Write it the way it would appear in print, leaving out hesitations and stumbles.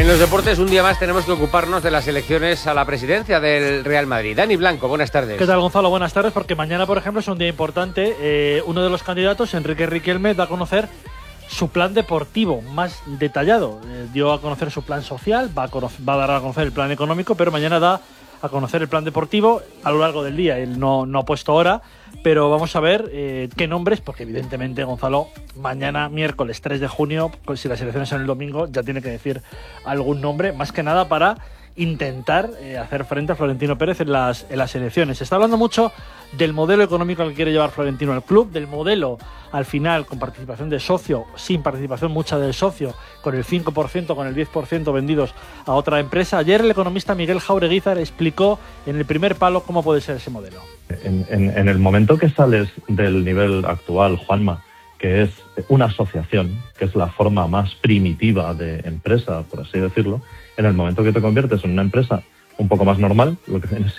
En los deportes, un día más tenemos que ocuparnos de las elecciones a la presidencia del Real Madrid. Dani Blanco, buenas tardes. ¿Qué tal, Gonzalo? Buenas tardes, porque mañana, por ejemplo, es un día importante. Uno de los candidatos, Enrique Riquelme, da a conocer su plan deportivo más detallado. Dio a conocer su plan social, va a dar a conocer el plan económico, pero mañana da a conocer el plan deportivo a lo largo del día. Él no ha puesto hora, pero vamos a ver qué nombres, porque evidentemente, Gonzalo, mañana, miércoles 3 de junio, si las elecciones son el domingo, ya tiene que decir algún nombre, más que nada para intentar hacer frente a Florentino Pérez en las elecciones. Se está hablando mucho del modelo económico al que quiere llevar Florentino al club, del modelo al final con participación de socio, sin participación mucha del socio, con el 5%, con el 10% vendidos a otra empresa. Ayer el economista Miguel Jaureguizar explicó en el primer palo cómo puede ser ese modelo. En el momento que sales del nivel actual, Juanma, que es una asociación, que es la forma más primitiva de empresa, por así decirlo, en el momento que te conviertes en una empresa un poco más normal, lo que viene